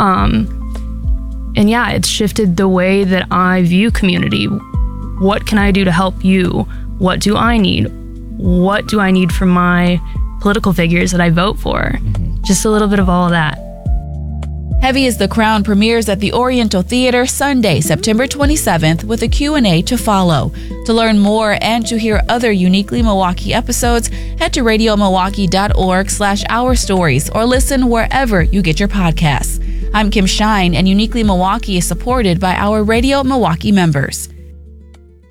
And yeah, it's shifted the way that I view community. What can I do to help you? What do I need? What do I need from my political figures that I vote for? Just a little bit of all of that. Heavy as the Crown premieres at the Oriental Theater Sunday, September 27th, with a Q&A to follow. To learn more and to hear other Uniquely Milwaukee episodes, head to radiomilwaukee.org/ourstories or listen wherever you get your podcasts. I'm Kim Shine, and Uniquely Milwaukee is supported by our Radio Milwaukee members.